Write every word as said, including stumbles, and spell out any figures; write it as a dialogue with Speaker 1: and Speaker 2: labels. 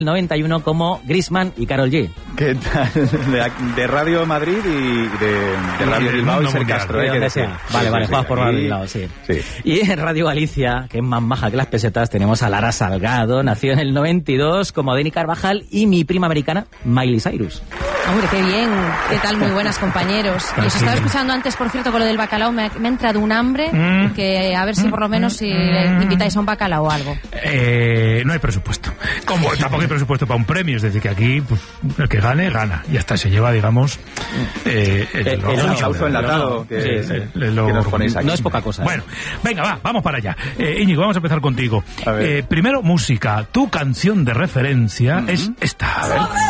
Speaker 1: noventa y uno como Griezmann y Karol G.
Speaker 2: ¿Qué tal? De, de Radio Madrid y de, de Radio Bilbao y Ser Castro.
Speaker 1: De
Speaker 2: ¿eh?
Speaker 1: donde sea. Vale,
Speaker 2: sí,
Speaker 1: vale,
Speaker 2: sí,
Speaker 1: juegas
Speaker 2: sí,
Speaker 1: por
Speaker 2: aquí,
Speaker 1: Radio Bilbao, sí.
Speaker 2: sí.
Speaker 1: Y en Radio Galicia, que es más maja que las pesetas, tenemos a Lara Salgado, nació en el noventa y dos como Deni Carvajal, y mi prima americana, Miley Cyrus.
Speaker 3: Hombre, qué bien. ¿Qué tal? Muy buenas, compañeros. Y os estaba escuchando antes, por cierto, con lo del bacalao. Me ha, me ha entrado un hambre mm. que a ver si por lo menos si mm. invitáis a un bacalao o algo.
Speaker 4: Eh, no hay presupuesto. Como tampoco hay presupuesto para un premio. Es decir, que aquí pues, el que gane, gana. Y hasta se lleva, digamos, eh, el,
Speaker 2: el, el aplauso enlatado que,
Speaker 1: sí, sí.
Speaker 2: que, lo, que nos ponéis aquí.
Speaker 1: No es poca cosa.
Speaker 4: Bueno, venga, va, vamos para allá. Eh, Íñigo, vamos a empezar contigo.
Speaker 2: A ver.
Speaker 4: Eh, primero, música. Tu canción de referencia mm-hmm. es esta. A ver.